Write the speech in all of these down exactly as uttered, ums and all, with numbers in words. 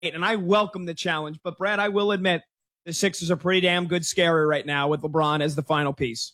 and I welcome the challenge. But, Brad, I will admit the Sixers are pretty damn good scary right now with LeBron as the final piece.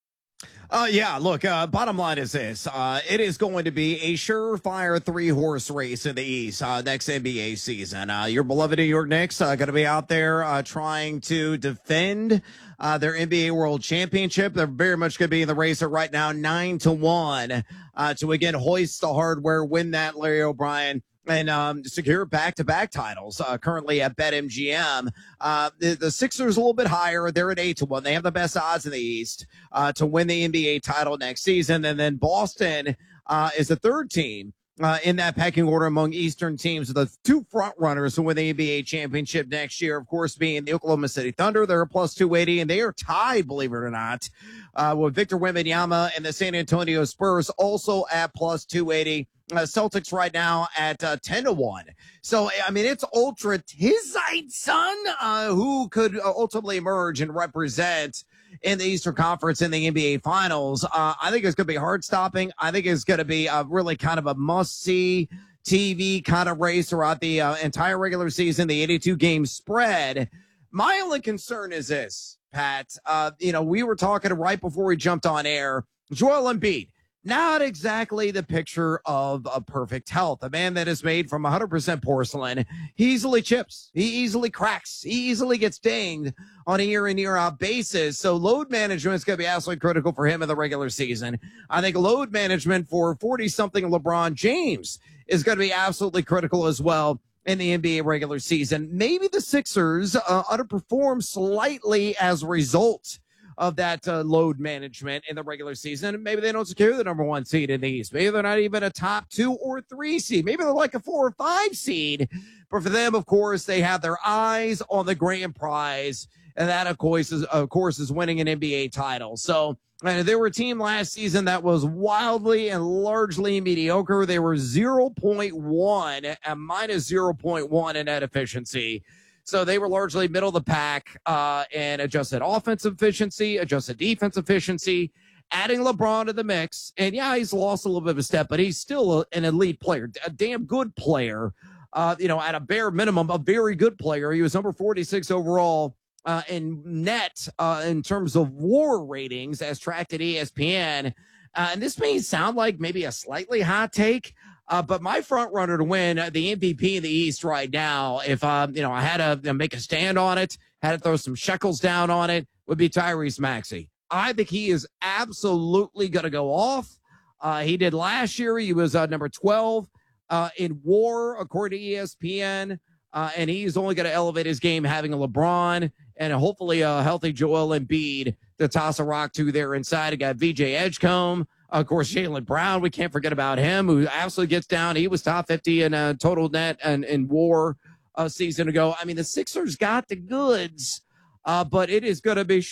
Uh, yeah, look, uh, bottom line is this. Uh, it is going to be a surefire three-horse race in the East uh, next N B A season. Uh, your beloved New York Knicks uh, going to be out there uh, trying to defend uh, their N B A World Championship. They're very much going to be in the race at right now, nine to one uh, to, again, hoist the hardware, win that, Larry O'Brien, and um, secure back-to-back titles uh, currently at BetMGM. Uh, the, the Sixers a little bit higher. They're at eight to one. They have the best odds in the East uh, to win the N B A title next season. And then Boston uh, is the third team uh, in that pecking order among Eastern teams. The two front runners to win the N B A championship next year, of course, being the Oklahoma City Thunder. They're a plus two eighty, and they are tied, believe it or not, uh, with Victor Wembanyama and the San Antonio Spurs also at plus two eighty. Uh, Celtics right now at uh, ten to one. So, I mean, it's ultra tizite, son, uh, who could uh, ultimately emerge and represent in the Eastern Conference in the N B A Finals. Uh, I think it's going to be hard stopping. I think it's going to be a really kind of a must see T V kind of race throughout the uh, entire regular season, the eighty-two game spread. My only concern is this, Pat. Uh, you know, we were talking right before we jumped on air. Joel Embiid. Not exactly the picture of a perfect health. A man that is made from one hundred percent porcelain. He easily chips. He easily cracks. He easily gets dinged on a year in, year out basis. So load management is going to be absolutely critical for him in the regular season. I think load management for forty something LeBron James is going to be absolutely critical as well in the N B A regular season. Maybe the Sixers uh, underperform slightly as a result of that uh, load management in the regular season. Maybe they don't secure the number one seed in the East. Maybe they're not even a top two or three seed. Maybe they're like a four or five seed. But for them, of course, they have their eyes on the grand prize. And that, of course, is, of course, is winning an N B A title. So uh, they were a team last season that was wildly and largely mediocre. They were zero point one and minus zero point one in net efficiency. So they were largely middle of the pack uh, and adjusted offensive efficiency, adjusted defensive efficiency, adding LeBron to the mix. And, yeah, he's lost a little bit of a step, but he's still a, an elite player, a damn good player, uh, you know, at a bare minimum, a very good player. He was number forty-six overall uh, in net uh, in terms of WAR ratings as tracked at E S P N. Uh, and this may sound like maybe a slightly hot take, Uh, but my front runner to win the M V P in the East right now, if um, you know, I had to you know, make a stand on it, had to throw some shekels down on it, would be Tyrese Maxey. I think he is absolutely going to go off. Uh, he did last year. He was uh, number twelve uh, in WAR, according to E S P N, uh, and he's only going to elevate his game having a LeBron and hopefully a healthy Joel Embiid to toss a rock to there inside. I got V J Edgecombe. Of course, Jaylen Brown, we can't forget about him, who absolutely gets down. He was top fifty in uh, total net and in WAR a season ago. I mean, the Sixers got the goods, uh, but it is going to be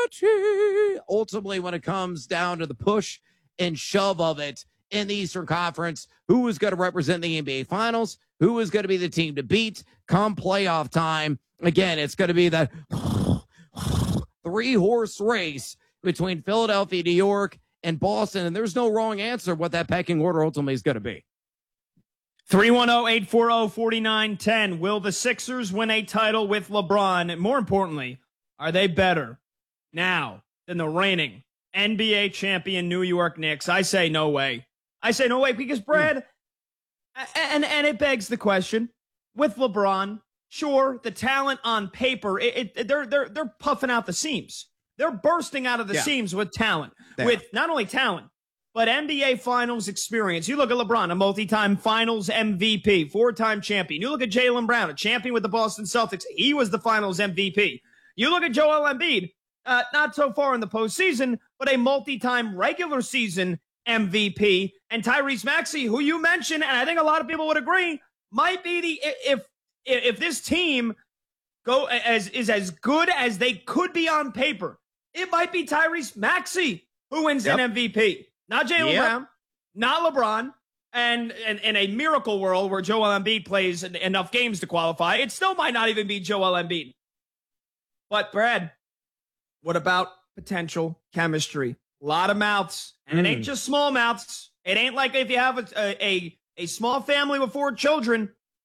sweaty ultimately when it comes down to the push and shove of it in the Eastern Conference. Who is going to represent the N B A Finals? Who is going to be the team to beat come playoff time? Again, it's going to be that three-horse race between Philadelphia, New York, and Boston, and there's no wrong answer what that pecking order ultimately is going to be. three one zero, eight four zero, four nine one zero. Will the Sixers win a title with LeBron? And more importantly, are they better now than the reigning N B A champion New York Knicks? I say no way. I say no way because, Brad, mm. and, and it begs the question, with LeBron, sure, the talent on paper, it, it, they're, they're, they're puffing out the seams. They're bursting out of the yeah. seams with talent, they with are. not only talent, but N B A Finals experience. You look at LeBron, a multi-time Finals M V P, four-time champion. You look at Jaylen Brown, a champion with the Boston Celtics. He was the Finals M V P. You look at Joel Embiid, uh, not so far in the postseason, but a multi-time regular season M V P. And Tyrese Maxey, who you mentioned, and I think a lot of people would agree, might be the if if this team go as is as good as they could be on paper. It might be Tyrese Maxey who wins yep. an M V P. Not Jaylen yep. Brown, not LeBron, and in a miracle world where Joel Embiid plays enough games to qualify, it still might not even be Joel Embiid. But, Brad, what about potential chemistry? A lot of mouths, and mm. it ain't just small mouths. It ain't like if you have a, a, a small family with four children,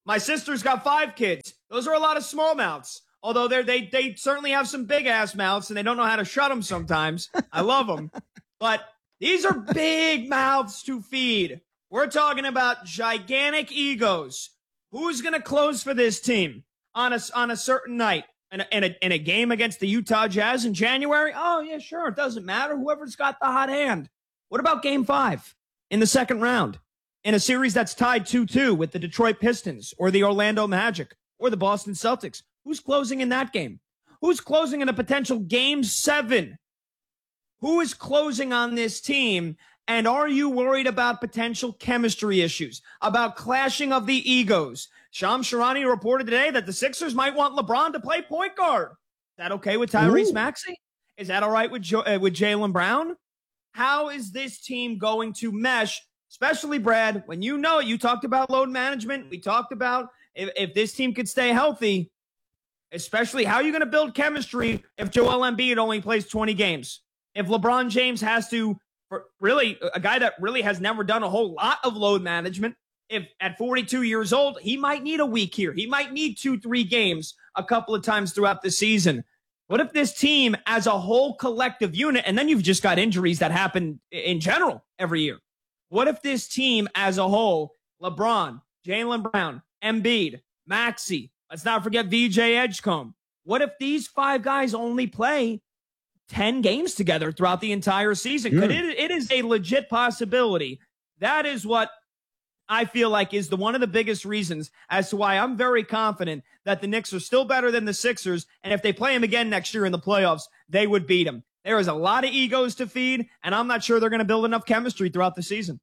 My sister's got five kids. Those are a lot of small mouths. Although they they they certainly have some big ass mouths, and they don't know how to shut them sometimes. I love them, but these are big mouths to feed. We're talking about gigantic egos. Who's going to close for this team on a on a certain night in a, in a in a game against the Utah Jazz in January? Oh yeah, sure, it doesn't matter. Whoever's got the hot hand. What about Game Five in the second round in a series that's tied two two with the Detroit Pistons or the Orlando Magic or the Boston Celtics? Who's closing in that game? Who's closing in a potential game seven? Who is closing on this team? And are you worried about potential chemistry issues, about clashing of the egos? Shams Charania reported today that the Sixers might want LeBron to play point guard. Is that okay with Tyrese Ooh. Maxey? Is that all right with jo- uh, with Jaylen Brown? How is this team going to mesh, especially, Brad, when you know it? You talked about load management. We talked about if, if this team could stay healthy. Especially, how are you going to build chemistry if Joel Embiid only plays twenty games? If LeBron James has to, for really, a guy that really has never done a whole lot of load management, if at forty-two years old, he might need a week here. He might need two, three games a couple of times throughout the season. What if this team as a whole collective unit, and then you've just got injuries that happen in general every year. What if this team as a whole, LeBron, Jaylen Brown, Embiid, Maxey, let's not forget V J Edgecombe. What if these five guys only play ten games together throughout the entire season? Mm. It, it is a legit possibility. That is what I feel like is the one of the biggest reasons as to why I'm very confident that the Knicks are still better than the Sixers. And if they play them again next year in the playoffs, they would beat them. There is a lot of egos to feed, and I'm not sure they're going to build enough chemistry throughout the season.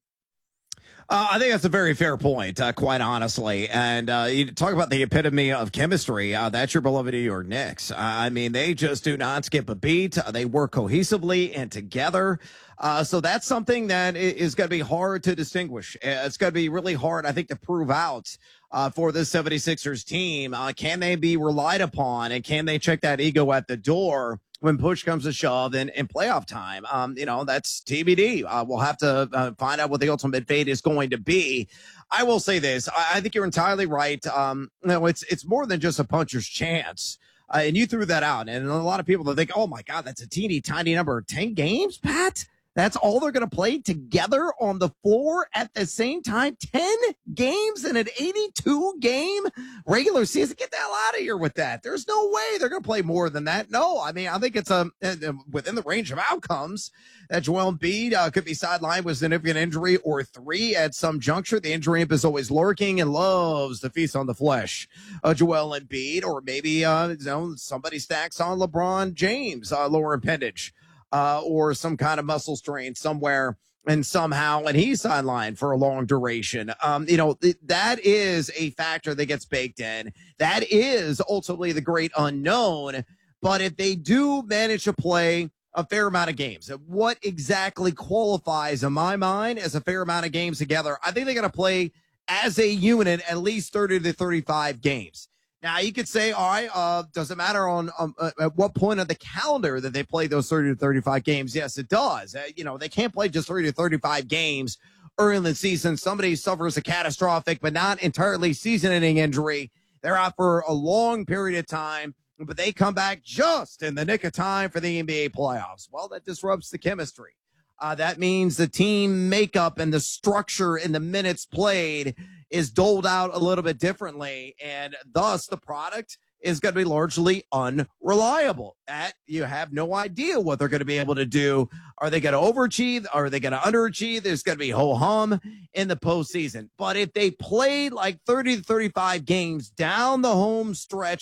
Uh, I think that's a very fair point, uh, quite honestly. And uh, you talk about the epitome of chemistry. Uh, that's your beloved New York Knicks. Uh, I mean, they just do not skip a beat. Uh, they work cohesively and together. Uh, so that's something that is going to be hard to distinguish. It's going to be really hard, I think, to prove out uh, for the seventy-sixers team. Uh, can they be relied upon, and can they check that ego at the door when push comes to shove in, in playoff time? Um, you know, that's T B D. Uh, we'll have to uh, find out what the ultimate fate is going to be. I will say this. I, I think you're entirely right. Um, you know, it's, it's more than just a puncher's chance. Uh, and you threw that out. And a lot of people that think, oh my God, that's a teeny tiny number. ten games, Pat? That's all they're going to play together on the floor at the same time. ten games in an eighty-two game regular season. Get the hell out of here with that. There's no way they're going to play more than that. No, I mean, I think it's a, a within the range of outcomes that Joel Embiid uh, could be sidelined with significant injury or three at some juncture. The injury imp is always lurking and loves to feast on the flesh of Joel Embiid, or maybe uh, you know, somebody stacks on LeBron James, uh, lower appendage. Uh, or some kind of muscle strain somewhere and somehow, and he's sidelined for a long duration. Um, you know, th- that is a factor that gets baked in. That is ultimately the great unknown. But if they do manage to play a fair amount of games, what exactly qualifies in my mind as a fair amount of games together? I think they're going to play as a unit at least thirty to thirty-five games. Now, you could say, all right, uh, does it matter on um, uh, at what point of the calendar that they play those thirty to thirty-five games? Yes, it does. Uh, you know, they can't play just thirty to thirty-five games early in the season. Somebody suffers a catastrophic but not entirely season-ending injury. They're out for a long period of time, but they come back just in the nick of time for the N B A playoffs. Well, that disrupts the chemistry. Uh, that means the team makeup and the structure and the minutes played is doled out a little bit differently, and thus the product is going to be largely unreliable. That you have no idea what they're going to be able to do. Are they going to overachieve? Are they going to underachieve? There's going to be ho-hum in the postseason. But if they play like thirty to thirty-five games down the home stretch,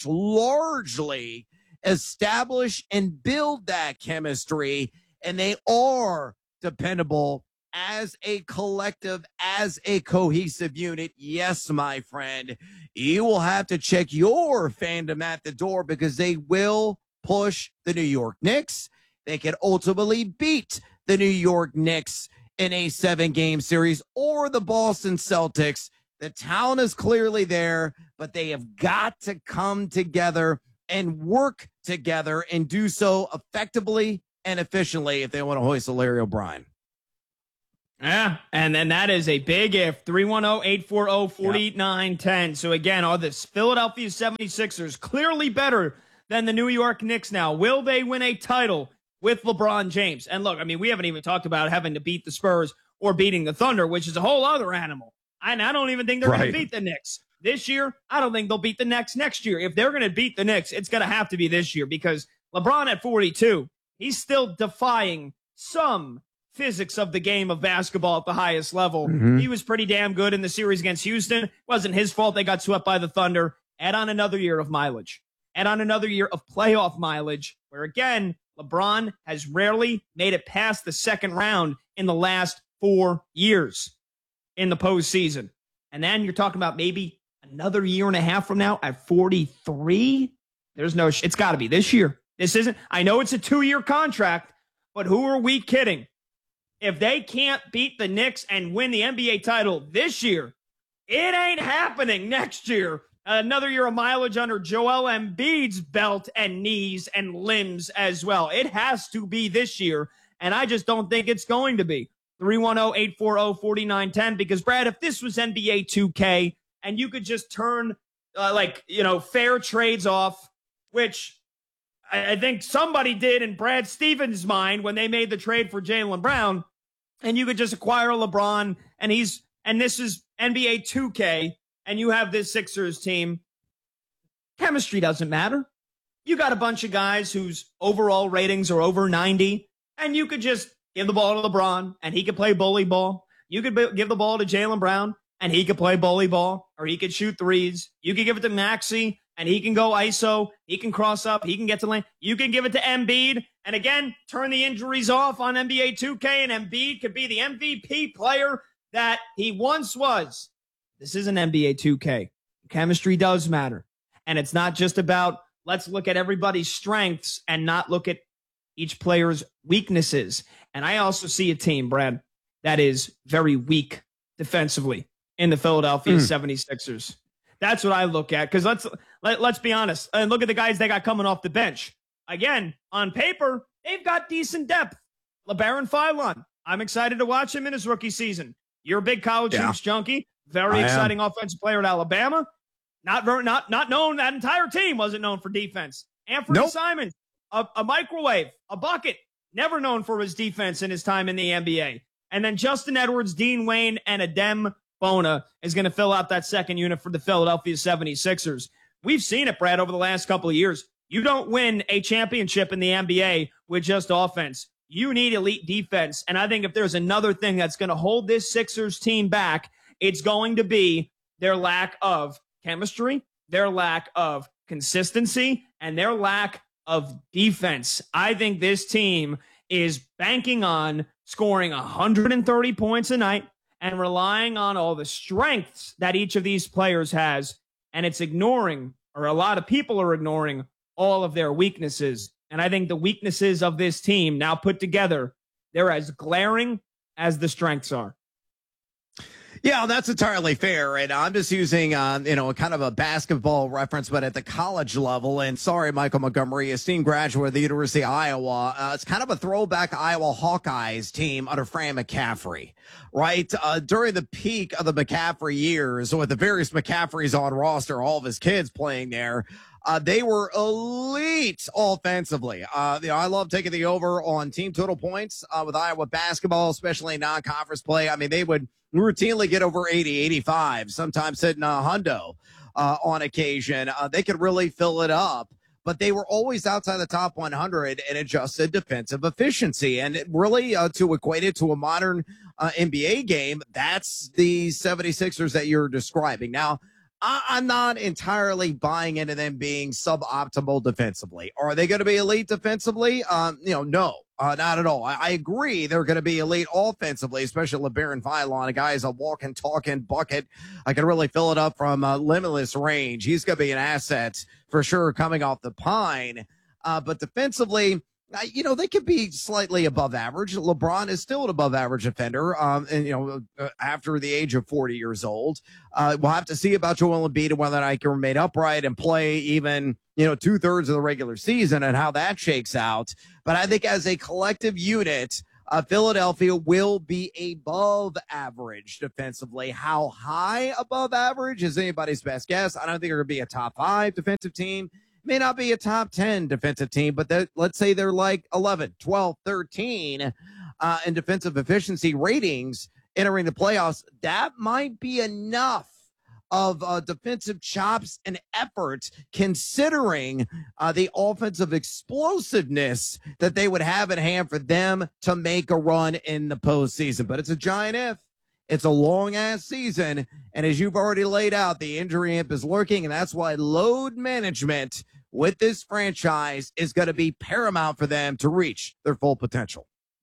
largely establish and build that chemistry, and they are dependable as a collective, as a cohesive unit, yes, my friend, you will have to check your fandom at the door, because they will push the New York Knicks. They can ultimately beat the New York Knicks in a seven-game series, or the Boston Celtics. The talent is clearly there, but they have got to come together and work together and do so effectively and efficiently if they want to hoist Larry O'Brien. Yeah, and then that is a big if. three one zero, eight four zero, four nine one zero. So again, are the Philadelphia seventy-sixers clearly better than the New York Knicks now? Will they win a title with LeBron James? And look, I mean, we haven't even talked about having to beat the Spurs or beating the Thunder, which is a whole other animal. And I don't even think they're right. going to beat the Knicks this year. I don't think they'll beat the Knicks next year. If they're going to beat the Knicks, it's going to have to be this year, because LeBron at forty-two, he's still defying some physics of the game of basketball at the highest level. Mm-hmm. He was pretty damn good in the series against Houston. It wasn't his fault they got swept by the Thunder. Add on another year of mileage. Add on another year of playoff mileage, where again, LeBron has rarely made it past the second round in the last four years in the postseason. And then you're talking about maybe another year and a half from now at forty-three. There's no, sh- it's got to be this year. This isn't, I know it's a two-year contract, but who are we kidding? If they can't beat the Knicks and win the N B A title this year, it ain't happening next year. Another year of mileage under Joel Embiid's belt and knees and limbs as well. It has to be this year, and I just don't think it's going to be. three one zero, eight four zero, four nine one zero, because, Brad, if this was N B A two K and you could just turn, uh, like, you know, fair trades off, which I, I think somebody did in Brad Stevens' mind when they made the trade for Jaylen Brown, and you could just acquire LeBron, and he's, and this is N B A two K, and you have this Sixers team. Chemistry doesn't matter. You got a bunch of guys whose overall ratings are over ninety, and you could just give the ball to LeBron, and he could play bully ball. You could be, give the ball to Jaylen Brown, and he could play bully ball, or he could shoot threes. You could give it to Maxey, and he can go I S O. He can cross up. He can get to lane. You can give it to Embiid, and again, turn the injuries off on N B A two K, and Embiid could be the M V P player that he once was. This isn't N B A two K. Chemistry does matter, and it's not just about let's look at everybody's strengths and not look at each player's weaknesses. And I also see a team, Brad, that is very weak defensively in the Philadelphia mm. seventy-sixers. That's what I look at, because let's let, let's be honest and look at the guys they got coming off the bench. Again, on paper, they've got decent depth. LeBaron Philon, I'm excited to watch him in his rookie season. You're a big college yeah. hoops junkie. Very I exciting am. offensive player at Alabama. Not very, not not known. That entire team wasn't known for defense. Anthony nope. Simons, a, a microwave, a bucket. Never known for his defense in his time in the N B A. And then Justin Edwards, Dean Wayne, and Adem Bona is going to fill out that second unit for the Philadelphia seventy-sixers. We've seen it, Brad, over the last couple of years. You don't win a championship in the N B A with just offense. You need elite defense. And I think if there's another thing that's going to hold this Sixers team back, it's going to be their lack of chemistry, their lack of consistency, and their lack of defense. I think this team is banking on scoring one hundred thirty points a night and relying on all the strengths that each of these players has. And it's ignoring, or a lot of people are ignoring, all of their weaknesses. And I think the weaknesses of this team now put together, they're as glaring as the strengths are. Yeah, that's entirely fair. And I'm just using, uh, you know, kind of a basketball reference, but at the college level. And sorry, Michael Montgomery, esteemed graduate of the University of Iowa. Uh, it's kind of a throwback Iowa Hawkeyes team under Fran McCaffrey, right? Uh, during the peak of the McCaffrey years, with the various McCaffreys on roster, all of his kids playing there, Uh, they were elite offensively. Uh, you know, I love taking the over on team total points uh, with Iowa basketball, especially in non-conference play. I mean, they would routinely get over eighty, eighty-five, sometimes hitting a hundo uh, on occasion. Uh, they could really fill it up, but they were always outside the top one hundred in adjusted defensive efficiency. And it really, uh, to equate it to a modern uh, N B A game, that's the seventy-sixers that you're describing. Now, I'm not entirely buying into them being suboptimal defensively. Are they going to be elite defensively? Um, you know, no, uh, not at all. I, I agree they're going to be elite offensively, especially LeBaron Philon, a guy is a walking, talking bucket. I can really fill it up from uh, limitless range. He's going to be an asset for sure coming off the pine. Uh, but defensively, Uh, you know, they could be slightly above average. LeBron is still an above average offender, um, and, you know, uh, after the age of forty years old. Uh, we'll have to see about Joel Embiid and whether or not he can remain upright and play even, you know, two thirds of the regular season and how that shakes out. But I think as a collective unit, Uh, Philadelphia will be above average defensively. How high above average is anybody's best guess. I don't think they're going to be a top five defensive team. May not be a top ten defensive team, but let's say they're like eleven, twelve, thirteen uh, in defensive efficiency ratings entering the playoffs. That might be enough of uh, defensive chops and effort, considering uh, the offensive explosiveness that they would have at hand for them to make a run in the postseason. But it's a giant if. It's a long-ass season, and as you've already laid out, the injury imp is lurking, and that's why load management with this franchise is going to be paramount for them to reach their full potential.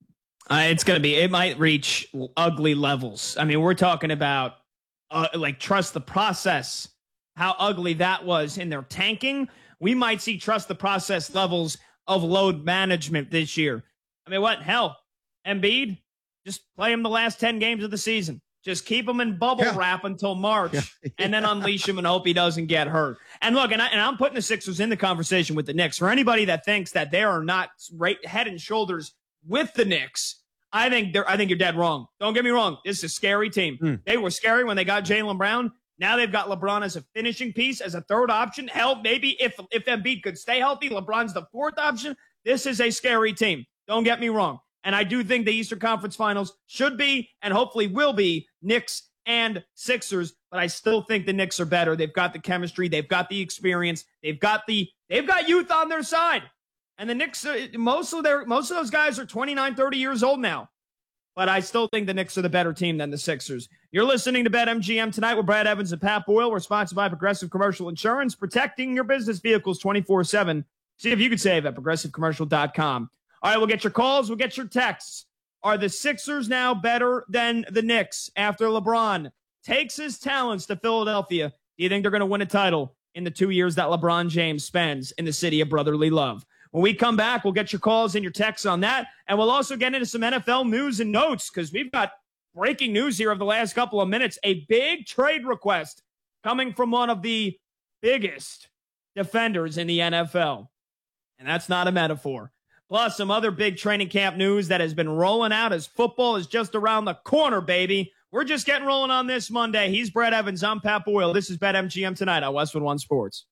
Uh, it's going to be, it might reach ugly levels. I mean, we're talking about Uh, like trust the process, how ugly that was in their tanking. We might see trust the process levels of load management this year. I mean, what? Hell, Embiid, just play him the last ten games of the season. Just keep him in bubble yeah. wrap until March yeah. Yeah. and then unleash him and hope he doesn't get hurt. And look, and, I, and I'm putting the Sixers in the conversation with the Knicks. For anybody that thinks that they are not right head and shoulders with the Knicks, I think they're, I think you're dead wrong. Don't get me wrong. This is a scary team. Mm. They were scary when they got Jaylen Brown. Now they've got LeBron as a finishing piece, as a third option. Hell, maybe if, if Embiid could stay healthy, LeBron's the fourth option. This is a scary team. Don't get me wrong. And I do think the Eastern Conference Finals should be, and hopefully will be, Knicks and Sixers. But I still think the Knicks are better. They've got the chemistry. They've got the experience. They've got the, they've got youth on their side. And the Knicks, uh, most of their, most of those guys are twenty-nine, thirty years old now. But I still think the Knicks are the better team than the Sixers. You're listening to BetMGM tonight with Brad Evans and Pat Boyle. We're sponsored by Progressive Commercial Insurance, protecting your business vehicles twenty-four seven. See if you can save at progressive commercial dot com. All right, we'll get your calls. We'll get your texts. Are the Sixers now better than the Knicks after LeBron takes his talents to Philadelphia? Do you think they're going to win a title in the two years that LeBron James spends in the city of brotherly love? When we come back, we'll get your calls and your texts on that, and we'll also get into some N F L news and notes because we've got breaking news here of the last couple of minutes. A big trade request coming from one of the biggest defenders in the N F L, and that's not a metaphor. Plus, some other big training camp news that has been rolling out as football is just around the corner, baby. We're just getting rolling on this Monday. He's Brad Evans. I'm Pat Boyle. This is BetMGM tonight on Westwood One Sports.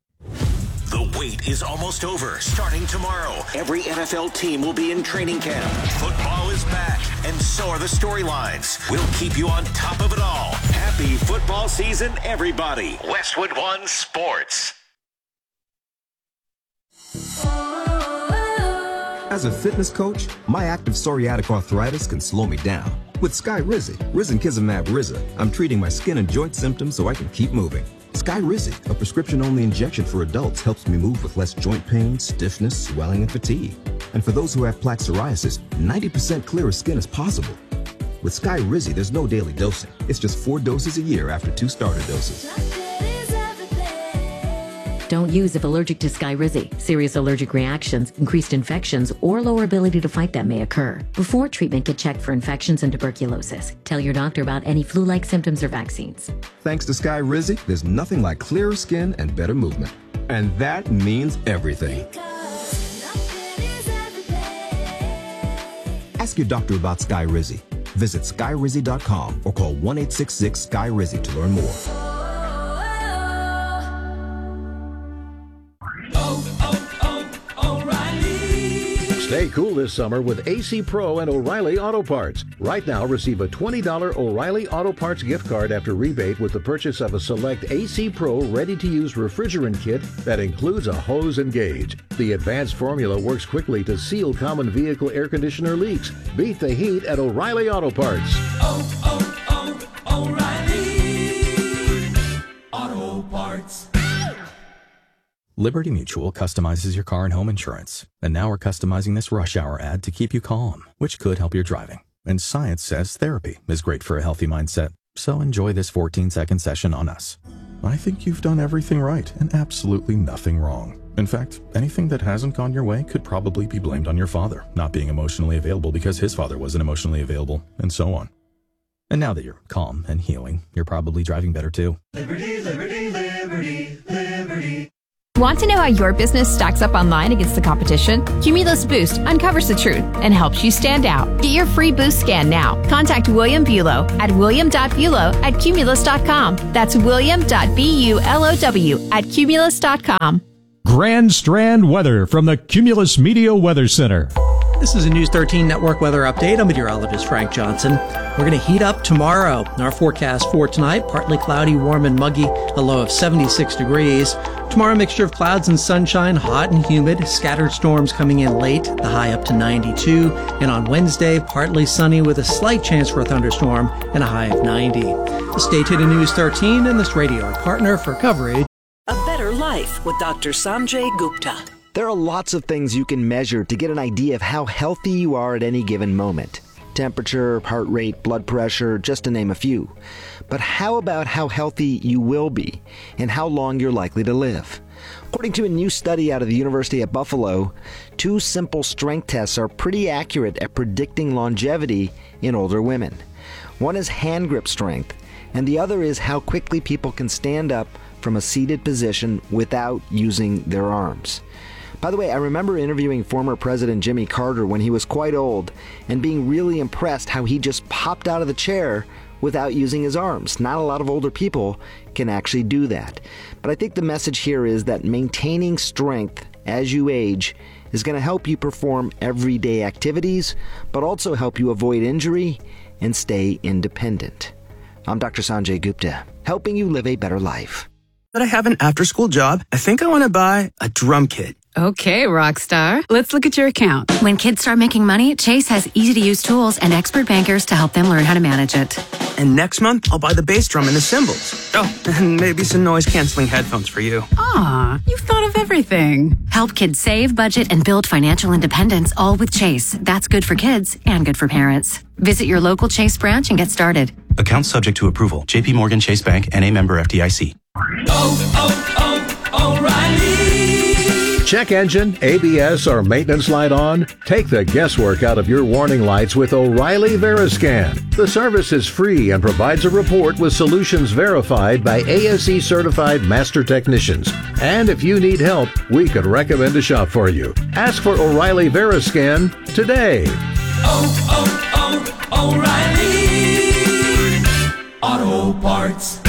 The wait is almost over. Starting tomorrow, every N F L team will be in training camp. Football is back, and so are the storylines. We'll keep you on top of it all. Happy football season, everybody. Westwood One Sports. As a fitness coach, my active psoriatic arthritis can slow me down. With Skyrizi, Risankizumab Riza, I'm treating my skin and joint symptoms so I can keep moving. Skyrizi, a prescription-only injection for adults, helps me move with less joint pain, stiffness, swelling, and fatigue. And for those who have plaque psoriasis, ninety percent clearer skin is possible. With Skyrizi, there's no daily dosing. It's just four doses a year after two starter doses. Don't use if allergic to Skyrizi. Serious allergic reactions, increased infections, or lower ability to fight them may occur. Before treatment, get checked for infections and tuberculosis. Tell your doctor about any flu-like symptoms or vaccines. Thanks to Skyrizi, there's nothing like clearer skin and better movement. And that means everything. Ask your doctor about Skyrizi. Visit skyrizi dot com or call one eight six six Skyrizi to learn more. Stay cool this summer with A C Pro and O'Reilly Auto Parts. Right now, receive a twenty dollars O'Reilly Auto Parts gift card after rebate with the purchase of a select A C Pro ready-to-use refrigerant kit that includes a hose and gauge. The advanced formula works quickly to seal common vehicle air conditioner leaks. Beat the heat at O'Reilly Auto Parts. Oh, oh, oh, O'Reilly Auto Parts. Liberty Mutual customizes your car and home insurance. And now we're customizing this rush hour ad to keep you calm, which could help your driving. And science says therapy is great for a healthy mindset. So enjoy this fourteen second session on us. I think you've done everything right and absolutely nothing wrong. In fact, anything that hasn't gone your way could probably be blamed on your father not being emotionally available because his father wasn't emotionally available, and so on. And now that you're calm and healing, you're probably driving better too. Liberty, liberty, liberty, liberty. Want to know how your business stacks up online against the competition? Cumulus Boost uncovers the truth and helps you stand out. Get your free Boost scan now. Contact William Bulow at william dot bulow at cumulus dot com. That's william dot bulow at cumulus dot com. Grand Strand weather from the Cumulus Media Weather Center. This is a News thirteen Network weather update. I'm meteorologist Frank Johnson. We're going to heat up tomorrow. Our forecast for tonight, partly cloudy, warm and muggy, a low of seventy-six degrees. Tomorrow, mixture of clouds and sunshine, hot and humid, scattered storms coming in late, the high up to ninety-two. And on Wednesday, partly sunny with a slight chance for a thunderstorm and a high of ninety. Stay tuned to News thirteen and this radio partner for coverage. A Better Life with Doctor Sanjay Gupta. There are lots of things you can measure to get an idea of how healthy you are at any given moment. Temperature, heart rate, blood pressure, just to name a few. But how about how healthy you will be and how long you're likely to live? According to a new study out of the University at Buffalo, two simple strength tests are pretty accurate at predicting longevity in older women. One is hand grip strength, and the other is how quickly people can stand up from a seated position without using their arms. By the way, I remember interviewing former President Jimmy Carter when he was quite old and being really impressed how he just popped out of the chair without using his arms. Not a lot of older people can actually do that. But I think the message here is that maintaining strength as you age is going to help you perform everyday activities, but also help you avoid injury and stay independent. I'm Doctor Sanjay Gupta, helping you live a better life. But I have an after-school job. I think I want to buy a drum kit. Okay, Rockstar. Let's look at your account. When kids start making money, Chase has easy-to-use tools and expert bankers to help them learn how to manage it. And next month, I'll buy the bass drum and the cymbals. Oh, and maybe some noise-canceling headphones for you. Aw, you've thought of everything. Help kids save, budget, and build financial independence, all with Chase. That's good for kids and good for parents. Visit your local Chase branch and get started. Account subject to approval. J P Morgan Chase Bank, N A member F D I C. Oh, oh, oh, O'Reilly. Check engine, A B S, or maintenance light on? Take the guesswork out of your warning lights with O'Reilly Veriscan. The service is free and provides a report with solutions verified by A S E certified master technicians. And if you need help, we could recommend a shop for you. Ask for O'Reilly Veriscan today. Oh, oh, oh, O'Reilly Auto Parts.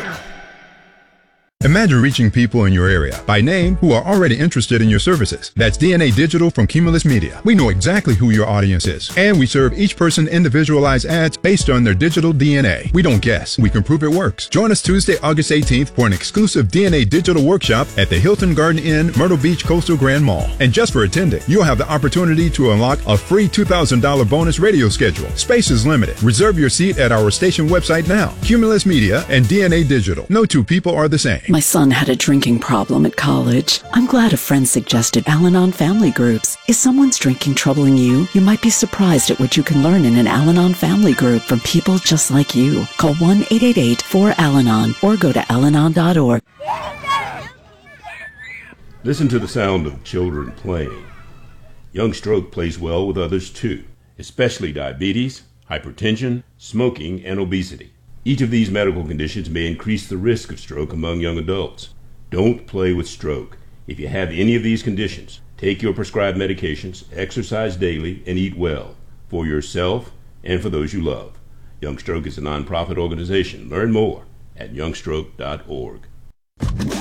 Imagine reaching people in your area by name who are already interested in your services. That's D N A Digital from Cumulus Media. We know exactly who your audience is, and we serve each person individualized ads based on their digital D N A. We don't guess, we can prove it works. Join us Tuesday, August eighteenth for an exclusive D N A Digital workshop at the Hilton Garden Inn, Myrtle Beach Coastal Grand Mall. And just for attending, you'll have the opportunity to unlock a free two thousand dollars bonus radio schedule. Space is limited. Reserve your seat at our station website now. Cumulus Media and D N A Digital. No two people are the same. My son had a drinking problem at college. I'm glad a friend suggested Al-Anon family groups. Is someone's drinking troubling you? You might be surprised at what you can learn in an Al-Anon family group from people just like you. Call one eight eight eight four Al Anon or go to al anon dot org. Listen to the sound of children playing. Young stroke plays well with others too, especially diabetes, hypertension, smoking, and obesity. Each of these medical conditions may increase the risk of stroke among young adults. Don't play with stroke. If you have any of these conditions, take your prescribed medications, exercise daily, and eat well for yourself and for those you love. Young Stroke is a nonprofit organization. Learn more at young stroke dot org.